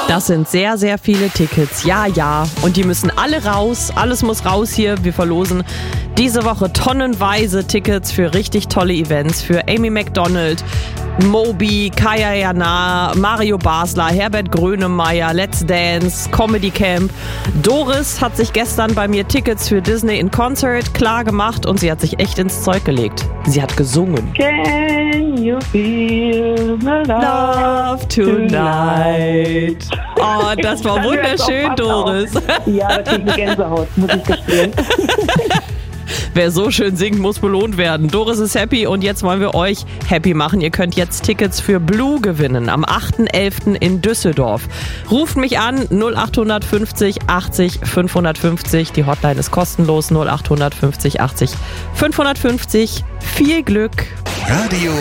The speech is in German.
Das sind sehr, sehr viele Tickets. Ja. Und die müssen alle raus. Alles muss raus hier. Wir verlosen diese Woche tonnenweise Tickets für richtig tolle Events. Für Amy Macdonald, Moby, Kaya Jana, Mario Basler, Herbert Grönemeyer, Let's Dance, Comedy Camp. Doris hat sich gestern bei mir Tickets für Disney in Concert klar gemacht und sie hat sich echt ins Zeug gelegt. Sie hat gesungen. Can you feel the Love tonight. Oh, das war wunderschön, Doris. Ja, da krieg ich eine Gänsehaut, muss ich gestehen. Wer so schön singt, muss belohnt werden. Doris ist happy und jetzt wollen wir euch happy machen. Ihr könnt jetzt Tickets für Blue gewinnen am 8.11. in Düsseldorf. Ruft mich an 0850 80 550. Die Hotline ist kostenlos 0850 80 550. Viel Glück. Radio